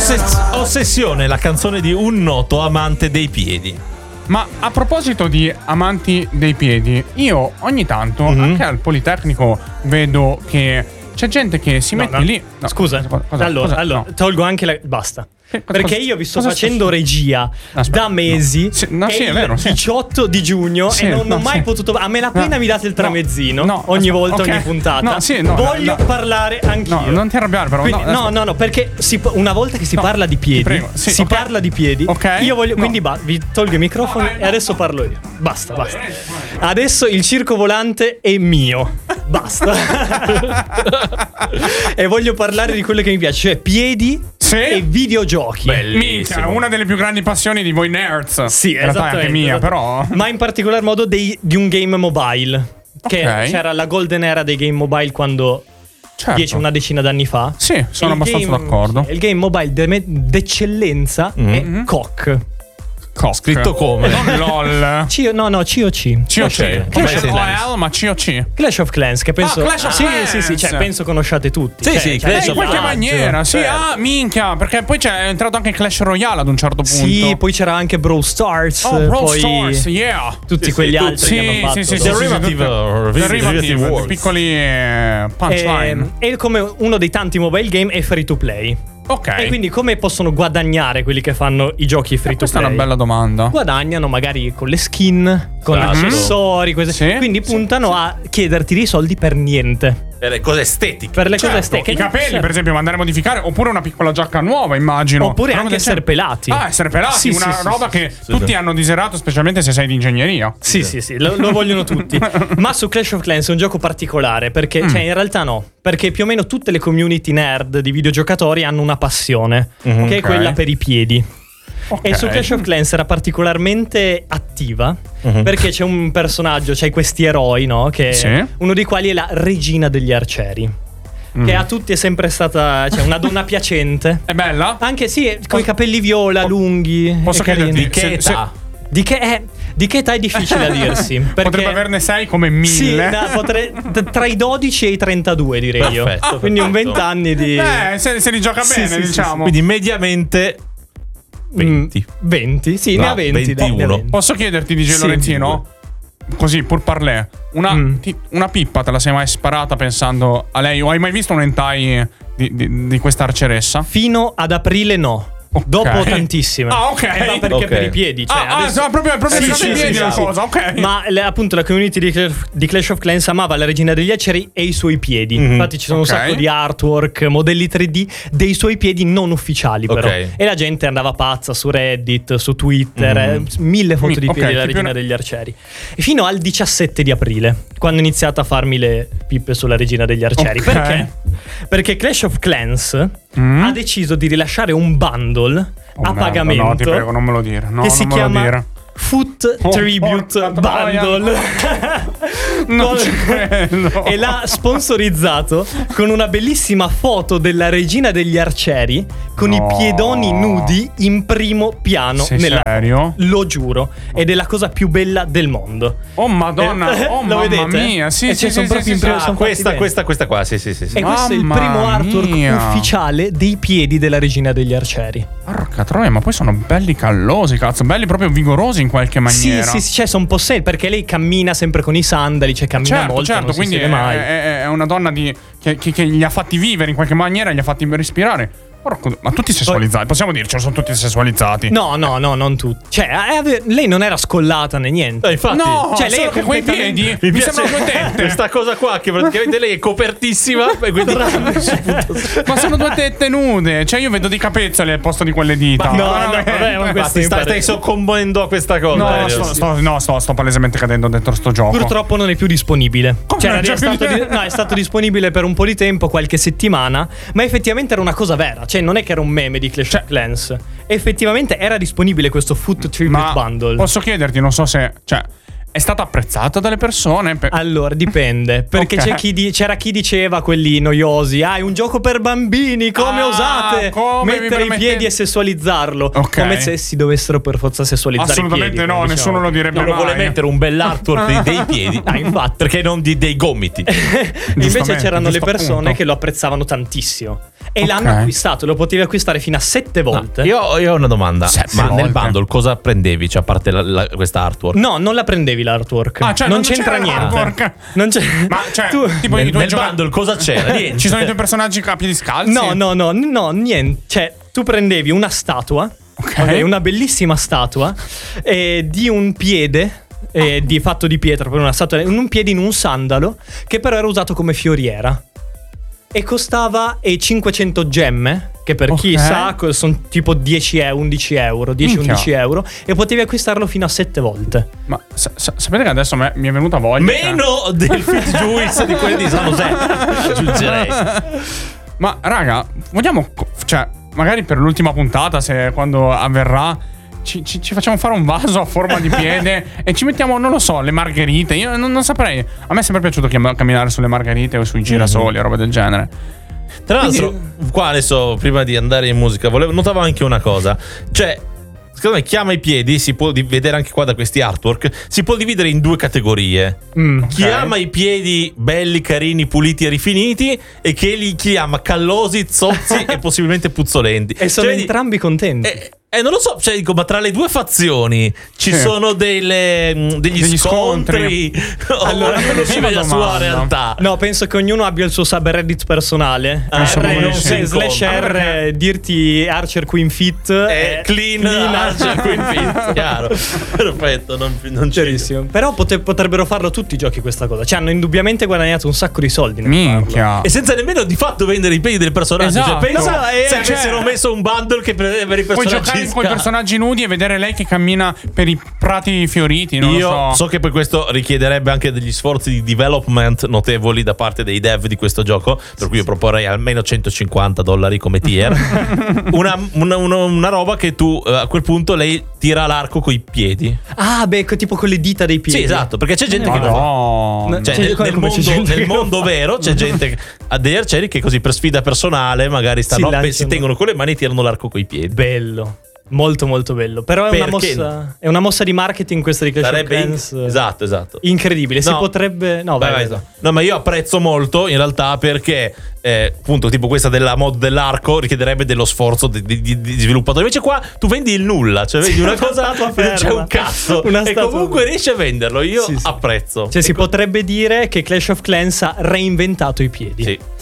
Ossessione, la canzone di un noto amante dei piedi. Ma a proposito di amanti dei piedi, io ogni tanto anche al Politecnico vedo che c'è gente che si mette lì. No, scusa, allora tolgo anche basta. Perché io vi sto facendo regia da mesi. È vero, 18 di giugno e non ho mai potuto. A me appena mi date il tramezzino ogni volta, ogni puntata. Voglio parlare anch'io. No, non ti arrabbiare, però. Quindi, no, perché una volta che si parla di piedi, parla di piedi. Io voglio. Quindi vi tolgo i microfoni e adesso parlo io. Basta. Adesso il circo volante è mio. Basta. E voglio parlare di quello che mi piace, cioè piedi e videogiochi. Minchia, una delle più grandi passioni di voi nerds. Sì, in realtà è anche mia, però. Ma in particolar modo di un game mobile. Che c'era la golden era dei game mobile quando una decina d'anni fa. Sì, sono abbastanza d'accordo. Il game mobile d'eccellenza è COC. Scritto come? Non LOL. COC. COC. Ma COC. Clash of Clans, che penso. Clash of Clans. Sì, cioè penso conosciate tutti. Sì, Clash in qualche maniera. Sì, minchia, perché poi è entrato anche Clash Royale ad un certo punto. Sì, poi c'era anche Brawl Stars. Brawl Stars, yeah. Tutti quegli altri che hanno fatto. Derivative, piccoli punchline. E come uno dei tanti mobile game è free to play. E quindi come possono guadagnare quelli che fanno i giochi free to play? Questa è una bella domanda. Guadagnano magari con le skin, con gli accessori, quindi puntano a chiederti dei soldi per niente. Per le cose estetiche. I capelli, per esempio, mandare a modificare. Oppure una piccola giacca nuova, immagino. Oppure anche essere pelati. Essere pelati. Una roba che tutti hanno desiderato, specialmente se sei di ingegneria. Sì, lo vogliono tutti. Ma su Clash of Clans è un gioco particolare perché, in realtà no. Perché più o meno tutte le community nerd di videogiocatori hanno una passione, che è quella per i piedi. E su Clash of Clans era particolarmente attiva perché c'è un personaggio, c'hai questi eroi, no? Che uno dei quali è la regina degli arcieri. Che a tutti è sempre stata una donna piacente. È bella? Anche con i capelli viola lunghi. Posso chiederti di che età? Di che età è difficile a dirsi. Potrebbe averne 6 come 1000. Sì, tra i 12 e i 32 direi io. Quindi un 20 anni di. Se li gioca bene, diciamo. Quindi mediamente 20. 20, sì, ne ha 20. 21. Posso chiederti, DJ Lorenzino? Così, pur parlè. Una pippa te la sei mai sparata pensando a lei? O hai mai visto un hentai di questa arceressa? Fino ad aprile no. Dopo tantissime. Perché per i piedi. Proprio i piedi la cosa, Ma appunto la community di Clash of Clans amava la regina degli aceri e i suoi piedi. Infatti ci sono un sacco di artwork, modelli 3D dei suoi piedi non ufficiali però. E la gente andava pazza su Reddit, su Twitter, 1000 foto di piedi della regina degli arcieri. E fino al 17 di aprile, quando ho iniziato a farmi le pippe sulla regina degli arcieri. Perché? Perché Clash of Clans ha deciso di rilasciare un bundle a pagamento. No, ti prego, non me lo dire. Che si chiama Foot Tribute Bundle. E l'ha sponsorizzato con una bellissima foto della regina degli arcieri con i piedoni nudi in primo piano. Sei serio? Lo giuro. Ed è la cosa più bella del mondo. Oh madonna, lo mamma mia. Sono proprio questa qua, sì. E questo è il primo artwork ufficiale dei piedi della regina degli arcieri. Porca troia, ma poi sono belli callosi, cazzo, belli proprio vigorosi in qualche maniera. Sì, cioè sono un po' perché lei cammina sempre con i sandali, cioè cammina molto, non si quindi siede mai. È una donna che gli ha fatti vivere in qualche maniera, gli ha fatti respirare. Ma tutti sessualizzati, possiamo dircelo, sono tutti sessualizzati. No, non tutti. Cioè, lei non era scollata né niente. Infatti, cioè, lei con quei piedi mi sembrano due tette. Questa cosa qua, che praticamente lei è copertissima. E quindi ma sono due tette nude. Cioè, io vedo di capezzoli al posto di quelle dita. Ma stai soccombendo a questa cosa. Sto palesemente cadendo dentro sto gioco. Purtroppo non è più disponibile. È stato disponibile per un po' di tempo, qualche settimana. Ma effettivamente era una cosa vera. Cioè, non è che era un meme di Clash of Clans. Effettivamente era disponibile questo Foot Tribute Bundle. Posso chiederti, non so se è stato apprezzato dalle persone? Allora, dipende. Perché c'era chi diceva, quelli noiosi, è un gioco per bambini, come osate mettere i piedi e sessualizzarlo? Come se si dovessero per forza sessualizzare i piedi. Assolutamente no, nessuno lo direbbe mai. Uno vuole mettere un bell'artwork dei piedi. Infatti. Perché non dei gomiti. Invece c'erano le persone che lo apprezzavano tantissimo. E l'hanno acquistato, lo potevi acquistare fino a 7 volte. Io ho una domanda. Ma volte. nel bundle cosa prendevi? Cioè, a parte questa artwork? No, non la prendevi l'artwork. Cioè non c'entra niente. L'artwork. Non c'è. Ma cioè, tipo Nel bundle cosa c'era? Niente. Ci sono i tuoi personaggi a piedi scalzi? No, niente. Cioè, tu prendevi una statua, una bellissima statua di un piede fatto di pietra, per una statua, un piede in un sandalo che però era usato come fioriera. E costava 500 gemme, che per chi sa sono tipo 11 euro, 10-11 euro, e potevi acquistarlo fino a 7 volte. Ma sapete che adesso mi è venuta voglia? Meno del Fit Juice di quelli di San José, aggiungerei. Ma raga, vogliamo, cioè, magari per l'ultima puntata, quando avverrà, ci facciamo fare un vaso a forma di piede e ci mettiamo, non lo so, le margherite. Io non saprei. A me è sempre piaciuto camminare sulle margherite o sui girasoli, roba del genere. Tra l'altro, qua adesso, prima di andare in musica, notavo anche una cosa. Cioè, secondo me, chi ama i piedi, si può vedere anche qua da questi artwork, si può dividere in 2 categorie. Chi ama i piedi belli, carini, puliti e rifiniti, e chi li ama callosi, zozzi e possibilmente puzzolenti. E sono entrambi contenti. Non lo so, cioè, dico, ma tra le 2 fazioni ci sono degli scontri. Allora, ognuno vive la sua realtà. No, penso che ognuno abbia il suo subreddit personale. /R, dirti Archer Queen Fit, clean Archer Queen Fit. Chiaro. Perfetto, non chiarissimo. Però potrebbero farlo tutti i giochi questa cosa. Cioè, hanno indubbiamente guadagnato un sacco di soldi. Minchia. E senza nemmeno di fatto vendere i piedi del personaggio. Esatto. Cioè, pensa se avessero messo un bundle che prendeva i personaggi con i personaggi nudi e vedere lei che cammina per i prati fioriti. Io so che poi questo richiederebbe anche degli sforzi di development notevoli da parte dei dev di questo gioco, per cui io proporrei almeno $150 come tier. una roba che tu a quel punto lei tira l'arco coi piedi. Tipo con le dita dei piedi. Sì, esatto, perché c'è gente che lo fa. Cioè, nel mondo vero c'è gente a degli arcieri che così per sfida personale magari si tengono con le mani e tirano l'arco coi piedi. Bello. Molto molto bello. Però è una mossa di marketing questa di Clash of Clans. Esatto. Incredibile. Si potrebbe. No, vai. No, ma io apprezzo molto in realtà, perché appunto tipo questa della mod dell'arco richiederebbe dello sforzo di sviluppatore. Invece qua tu vendi il nulla, cioè vendi una cosa non c'è un cazzo e comunque riesci a venderlo. Io apprezzo. Cioè si potrebbe dire che Clash of Clans ha reinventato i piedi. Sì.